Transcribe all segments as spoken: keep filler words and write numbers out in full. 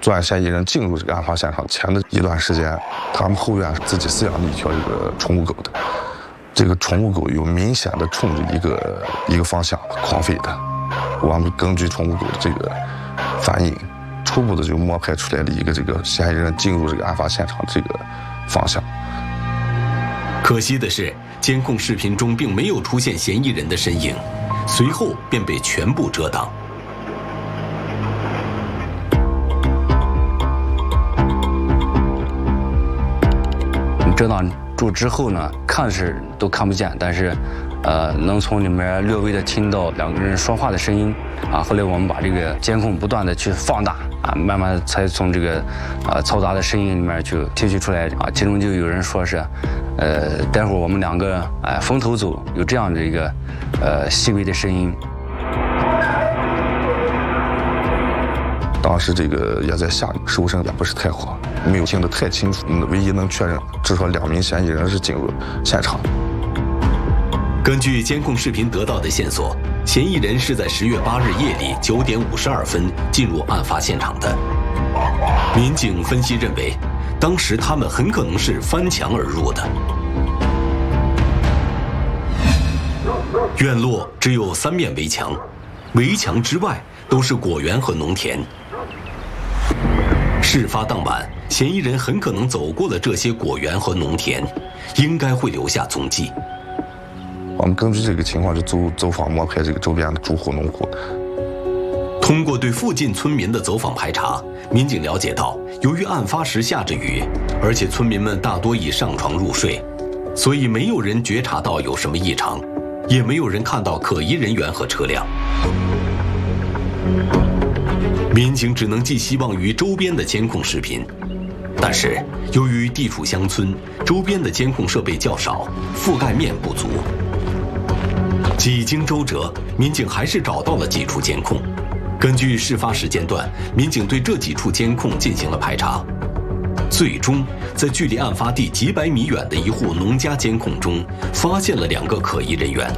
作案嫌疑人进入这个案发现场前的一段时间，他们后院自己饲养了一条这个宠物狗的，这个宠物狗有明显的冲着一个一个方向狂吠的。我们根据宠物狗的这个反应，初步的就摸排出来了一个这个嫌疑人进入这个案发现场这个方向。 可惜的是，监控视频中并没有出现嫌疑人的身影，随后便被全部遮挡。 遮挡住之后呢，看是都看不见，但是，呃，能从里面略微的听到两个人说话的声音啊。后来我们把这个监控不断的去放大啊，慢慢才从这个啊嘈杂的声音里面就提取出来啊。其中就有人说是，呃，待会儿我们两个哎分头走，有这样的一个呃细微的声音。 当时这个也在下雨，收声也不是太好，没有听得太清楚。唯一能确认，至少两名嫌疑人是进入现场。 根据监控视频得到的线索，嫌疑人是在十月八日夜里九点五十二分进入案发现场的。民警分析认为，当时他们很可能是翻墙而入的。院落只有三面围墙，围墙之外都是果园和农田。事发当晚，嫌疑人很可能走过了这些果园和农田，应该会留下踪迹。 我们根据这个情况，就走走访摸排这个周边的住户农户。 通过对附近村民的走访排查，民警了解到，由于案发时下着雨，而且村民们大多已上床入睡，所以没有人觉察到有什么异常，也没有人看到可疑人员和车辆。民警只能寄希望于周边的监控视频，但是由于地处乡村，周边的监控设备较少，覆盖面不足。几经周折，民警还是找到了几处监控。根据事发时间段，民警对这几处监控进行了排查，最终在距离案发地几百米远的一户农家监控中，发现了两个可疑人员。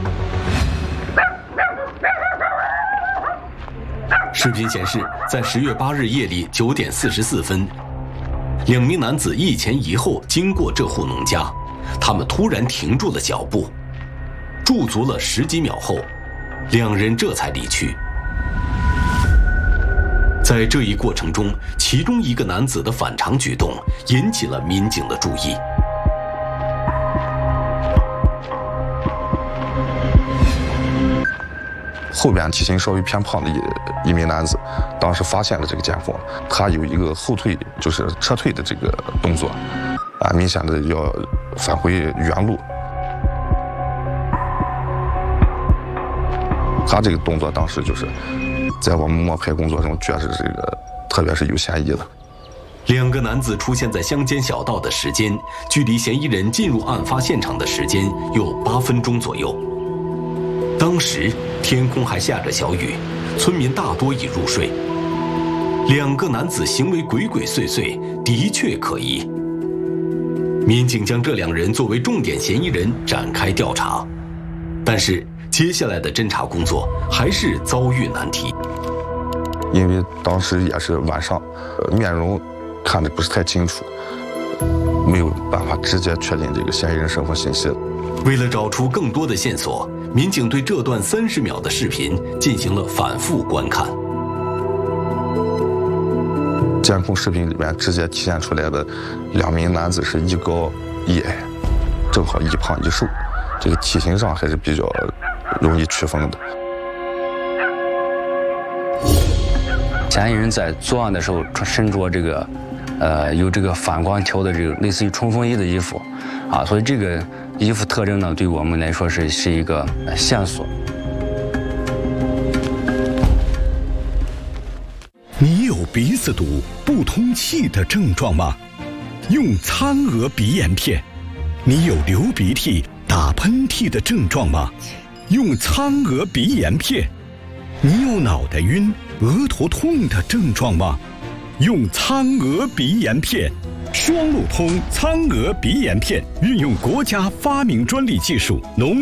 视频显示，在十月八日夜里九点四十四分，两名男子一前一后经过这户农家，他们突然停住了脚步，驻足了十几秒后，两人这才离去。在这一过程中，其中一个男子的反常举动引起了民警的注意。 后边体型稍微偏胖的一一名男子，当时发现了这个监控，他有一个后退，就是撤退的这个动作，啊，明显的要返回原路。他这个动作当时就是在我们摸排工作中觉得这个特别是有嫌疑的。 两个男子出现在乡间小道的时间，距离嫌疑人进入案发现场的时间有八分钟左右。当时天空还下着小雨，村民大多已入睡。两个男子行为鬼鬼祟祟，的确可疑。民警将这两人作为重点嫌疑人展开调查，但是接下来的侦查工作还是遭遇难题。 因为当时也是晚上，呃，面容看得不是太清楚，没有办法直接确定这个嫌疑人身份信息。 为了找出更多的线索，民警对这段三十秒的视频进行了反复观看。 监控视频里面直接体现出来的两名男子是一高一矮，正好一胖一瘦，这个体型上还是比较容易区分的。 嫌疑人在作案的时候身着这个，呃，有这个反光条的这个类似于冲锋衣的衣服，啊，所以这个衣服特征呢，对我们来说是是一个线索。 你有鼻子堵、不通气的症状吗？用苍娥鼻炎片。你有流鼻涕、打喷嚏的症状吗？用苍娥鼻炎片。你有脑袋晕、额头痛的症状吗？用苍娥鼻炎片。双路通苍娥鼻炎片运用国家发明专利技术，农